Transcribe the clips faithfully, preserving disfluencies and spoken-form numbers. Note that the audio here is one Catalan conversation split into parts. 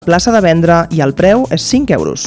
Plaça de vendre i el preu és cinc euros.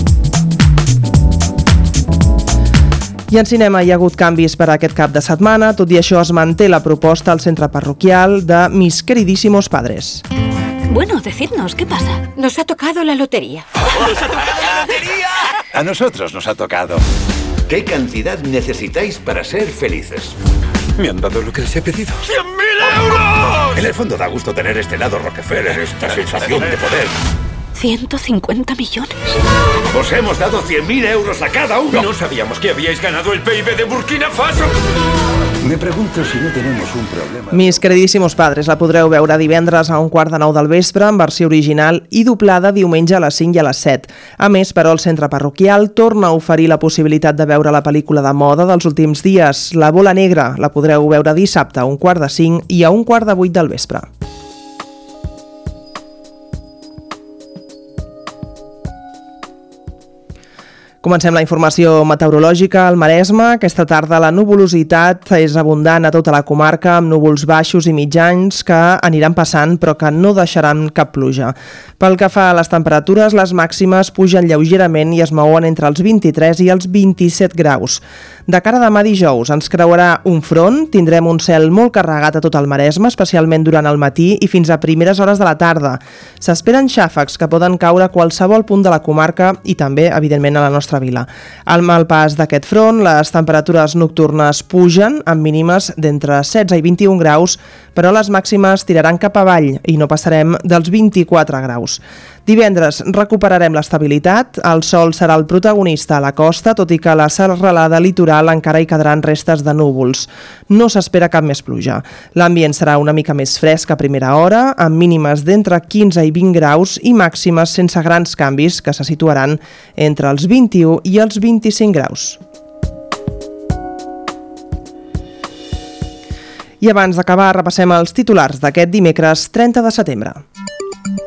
I en cinema hi ha hagut canvis per a aquest cap de setmana, tot i això es manté la proposta al centre parroquial de Mis queridísimos padres. Bueno, decidnos, ¿qué pasa? Nos ha tocado la lotería. ¡Nos ha tocado la lotería! A nosotros nos ha tocado. ¿Qué cantidad necesitáis para ser felices? Me han dado lo que les he pedido. ¡cien mil euros! En el fondo da gusto tener este lado Rockefeller, esta sensación de poder. ¿ciento cincuenta millones? Os hemos dado cien mil euros a cada uno. No sabíamos que habíais ganado el P I B de Burkina Faso. Me pregunto si no tenemos un problema. Mis queridísimos padres la podreu veure divendres a un quart de nou del vespre en versió original i doblada diumenge a les cinc i a les set. A més, però, el centre parroquial torna a oferir la possibilitat de veure la pel·lícula de moda dels últims dies, La bola negra. La podreu veure dissabte a un quart de cinc i a un quart de vuit del vespre. Comencem la informació meteorològica al Maresme. Aquesta tarda la nuvolositat és abundant a tota la comarca, amb núvols baixos i mitjans que aniran passant però que no deixaran cap pluja. Pel que fa a les temperatures, les màximes pugen lleugerament i es mouen entre els vint-i-tres i els vint-i-set graus. De cara a demà dijous ens creuarà un front, tindrem un cel molt carregat a tot el Maresme, especialment durant el matí i fins a primeres hores de la tarda. S'esperen xàfecs que poden caure a qualsevol punt de la comarca i també, evidentment, a la nostra vila. Al mal pas d'aquest front, les temperatures nocturnes pugen amb mínimes d'entre setze i vint-i-un graus, però les màximes tiraran cap avall i no passarem dels vint-i-quatre graus. Divendres recuperarem l'estabilitat, el sol serà el protagonista a la costa, tot i que a la serralada litoral encara hi quedaran restes de núvols. No s'espera cap més pluja. L'ambient serà una mica més fresc a primera hora, amb mínimes d'entre quinze i vint graus i màximes sense grans canvis que se situaran entre els vint-i-u i els vint-i-cinc graus. I abans d'acabar repassem els titulars d'aquest dimecres trenta de setembre.